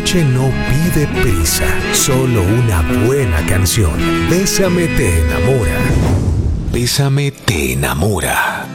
noche no pide prisa, solo una buena canción. Bésame te enamora. Bésame te enamora.